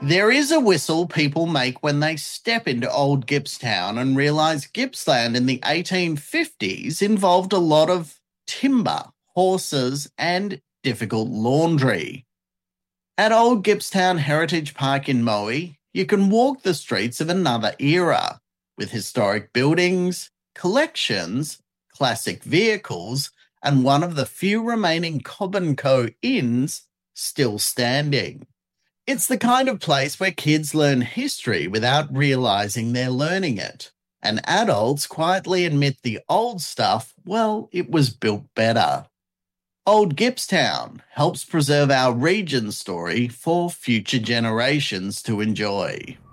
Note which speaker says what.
Speaker 1: There is a whistle people make when they step into Old Gippstown and realise Gippsland in the 1850s involved a lot of timber, horses, and difficult laundry. At Old Gippstown Heritage Park in Moe, you can walk the streets of another era, with historic buildings, collections, classic vehicles, and one of the few remaining Cobb & Co. inns still standing. It's the kind of place where kids learn history without realising they're learning it, and adults quietly admit the old stuff, well, it was built better. Old Gippstown helps preserve our region's story for future generations to enjoy.